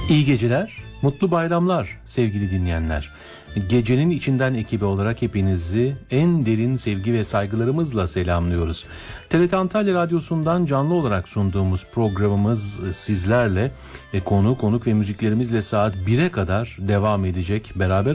İyi geceler, mutlu bayramlar sevgili dinleyenler. Gecenin içinden ekibi olarak hepinizi en derin sevgi ve saygılarımızla selamlıyoruz. TRT Antalya Radyosu'ndan canlı olarak sunduğumuz programımız sizlerle konuk ve müziklerimizle saat 1'e kadar devam edecek. Beraber